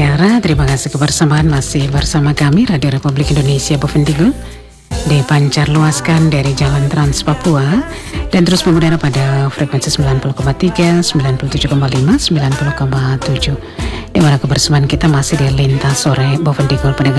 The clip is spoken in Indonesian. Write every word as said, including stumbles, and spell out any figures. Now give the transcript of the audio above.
pendengar, terima kasih kebersamaan masih bersama kami Radio Republik Indonesia Bovendigul dipancar luaskan dari Jalan Trans Papua dan terus mengudara pada frekuensi sembilan puluh koma tiga, sembilan puluh tujuh koma lima, sembilan puluh koma tujuh, di mana kebersamaan kita masih di lintas sore Bovendigul pendengar.